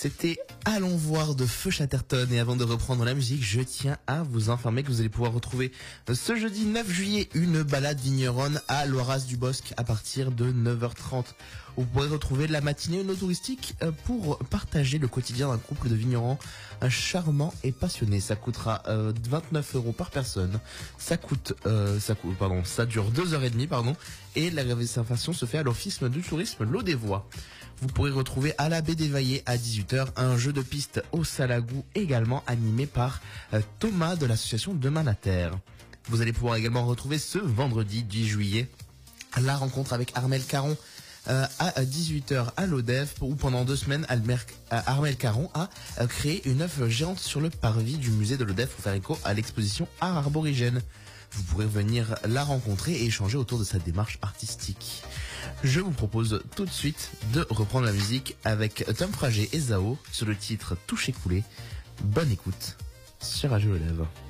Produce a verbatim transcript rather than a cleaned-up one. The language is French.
C'était Allons voir de Feu Chatterton. Et avant de reprendre la musique, je tiens à vous informer que vous allez pouvoir retrouver ce jeudi neuf juillet une balade vigneronne à Loiras-du-Bosc à partir de neuf heures trente. Vous pourrez retrouver la matinée no touristique pour partager le quotidien d'un couple de vignerons charmants et passionnés. Ça coûtera euh, vingt-neuf euros par personne. Ça coûte, euh, ça coûte, pardon, ça dure deux heures et demie, pardon. Et la réservation se fait à l'office du tourisme L'Eau des Voies. Vous pourrez retrouver à la baie des Vaillés à dix-huit heures un jeu de piste au Salagou également animé par euh, Thomas de l'association Demain la Terre. Vous allez pouvoir également retrouver ce vendredi dix juillet la rencontre avec Armel Caron euh, à dix-huit heures à l'O D E F où pendant deux semaines Almer, euh, Armel Caron a euh, créé une œuvre géante sur le parvis du musée de l'O D E F pour faire écho à l'exposition Art Arborigène. Vous pourrez venir la rencontrer et échanger autour de sa démarche artistique. Je vous propose tout de suite de reprendre la musique avec Tom Frager et Zao sur le titre Toucher Coulé. Bonne écoute sur Radio Lève.